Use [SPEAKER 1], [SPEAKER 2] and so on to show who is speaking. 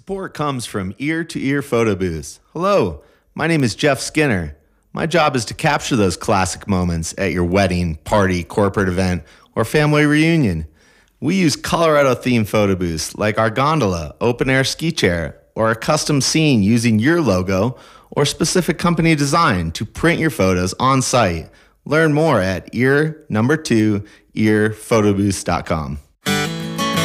[SPEAKER 1] Support comes from Ear to Ear Photo Booths. Hello, my name is Jeff Skinner. My job is to capture those classic moments at your wedding, party, corporate event, or family reunion. We use Colorado-themed photo booths like our gondola, open-air ski chair, or a custom scene using your logo or specific company design to print your photos on site. Learn more at earphotobooths.com.